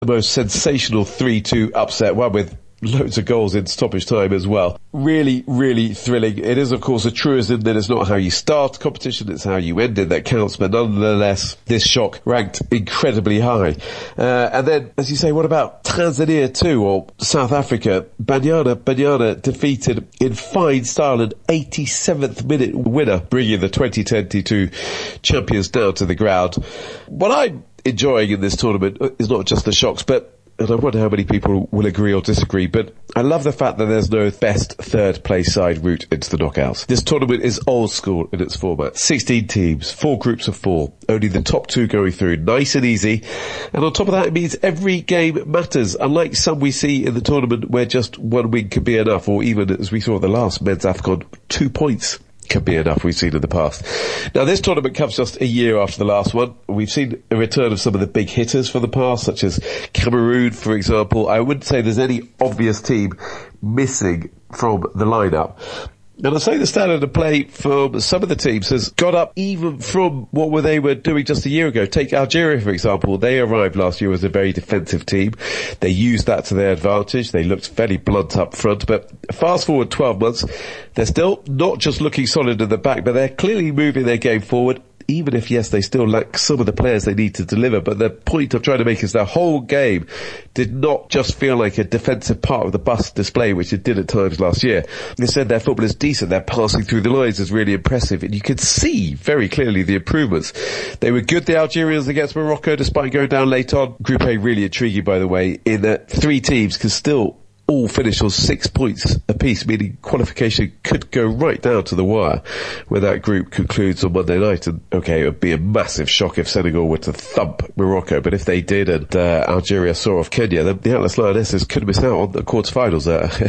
the most sensational 3-2 upset, one with loads of goals in stoppage time as well. Really, really thrilling. It is, of course, a truism that it's not how you start competition, it's how you end it that counts, but nonetheless, this shock ranked incredibly high. And then, as you say, what about Tanzania too, or South Africa? Banyana defeated in fine style an 87th minute winner, bringing the 2022 champions down to the ground. What I'm enjoying in this tournament is not just the shocks, but and I wonder how many people will agree or disagree, but I love the fact that there's no best third place side route into the knockouts. This tournament is old school in its format. 16 teams, 4 groups of 4, only the top 2 going through, nice and easy. And on top of that, it means every game matters, unlike some we see in the tournament where just one win could be enough, or even, as we saw at the last men's AFCON, 2 points can be enough, we've seen in the past. Now, this tournament comes just a year after the last one. We've seen a return of some of the big hitters from the past, such as Cameroon, for example. I wouldn't say there's any obvious team missing from the lineup. And I'd say the standard of play from some of the teams has got up even from what they were doing just a year ago. Take Algeria, for example. They arrived last year as a very defensive team. They used that to their advantage. They looked fairly blunt up front. But fast forward 12 months, they're still not just looking solid in the back, but they're clearly moving their game forward. Even if, yes, they still lack some of the players they need to deliver, but the point I'm trying to make is the whole game did not just feel like a defensive part of the bus display, which it did at times last year. Instead, their football is decent, their passing through the lines is really impressive, and you could see very clearly the improvements. They were good, the Algerians, against Morocco, despite going down late on. Group A really intriguing, by the way, in that 3 teams can still all finish on 6 points apiece, meaning qualification could go right down to the wire when that group concludes on Monday night. And okay, it would be a massive shock if Senegal were to thump Morocco, but if they did and Algeria saw off Kenya, then the Atlas Lionesses could miss out on the quarterfinals.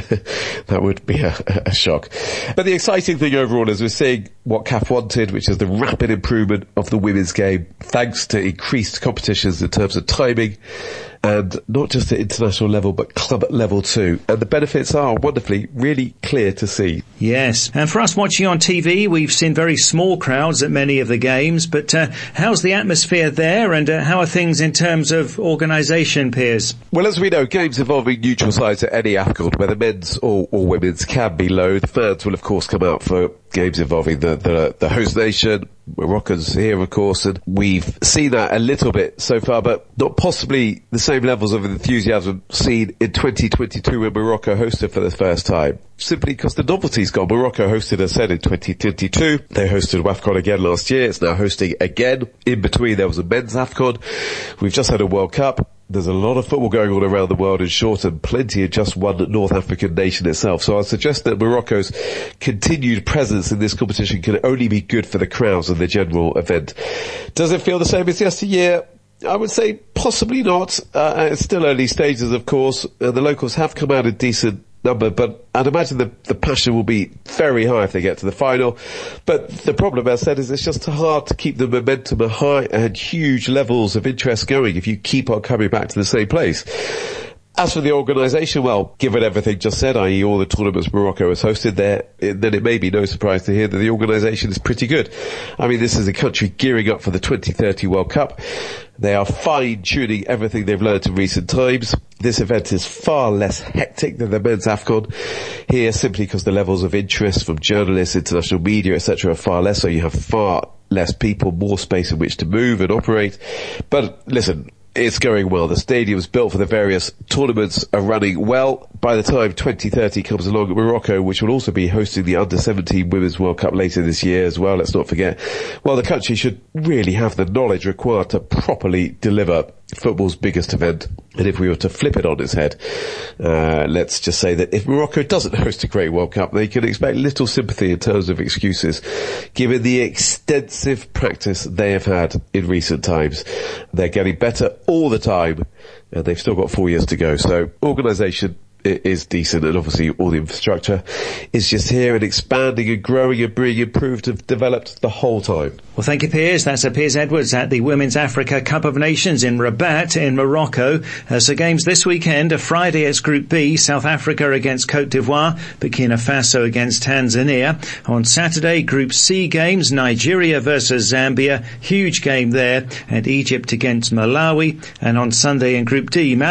That would be a shock. But the exciting thing overall is we're seeing what CAF wanted, which is the rapid improvement of the women's game, thanks to increased competitions in terms of timing, and not just at international level, but club level too. And the benefits are wonderfully, really clear to see. Yes. And for us watching on TV, we've seen very small crowds at many of the games, but how's the atmosphere there, and how are things in terms of organisation, Piers? Well, as we know, games involving neutral sides at any AFCON, whether men's or women's, can be low. The fans will, of course, come out for games involving the host nation. Moroccans here, of course, and we've seen that a little bit so far, but not possibly the same levels of enthusiasm seen in 2022 when Morocco hosted for the first time. Simply because the novelty's gone. Morocco hosted, as said, in 2022. They hosted WAFCON again last year. It's now hosting again. In between, there was a men's AFCON. We've just had a World Cup. There's a lot of football going on around the world in short, and plenty of just one North African nation itself. So I suggest that Morocco's continued presence in this competition can only be good for the crowds and the general event. Does it feel the same as yesteryear? I would say possibly not. It's still early stages, of course. The locals have come out in decent number, but I'd imagine the passion will be very high if they get to the final. But the problem, as I said, is it's just hard to keep the momentum high and huge levels of interest going if you keep on coming back to the same place. As for the organisation, well, given everything just said, i.e. all the tournaments Morocco has hosted there, then it may be no surprise to hear that the organisation is pretty good. I mean, this is a country gearing up for the 2030 World Cup. They are fine-tuning everything they've learned in recent times. This event is far less hectic than the men's AFCON here, simply because the levels of interest from journalists, international media, etc. are far less, so you have far less people, more space in which to move and operate. But listen, it's going well. The stadiums built for the various tournaments are running well. By the time 2030 comes along, Morocco, which will also be hosting the Under-17 Women's World Cup later this year as well, let's not forget, well, the country should really have the knowledge required to properly deliver football's biggest event. And if we were to flip it on its head, let's just say that if Morocco doesn't host a great World Cup, they can expect little sympathy in terms of excuses, given the extensive practice they have had in recent times. They're getting better all the time, and they've still got 4 years to go. So organisation is decent, and obviously all the infrastructure is just here and expanding and growing and being improved and developed the whole time. Well, thank you, Piers. That's Piers Edwards at the Women's Africa Cup of Nations in Rabat in Morocco. So games this weekend. Friday it's Group B, South Africa against Cote d'Ivoire, Burkina Faso against Tanzania. On Saturday, Group C games, Nigeria versus Zambia, huge game there, and Egypt against Malawi. And on Sunday in Group D,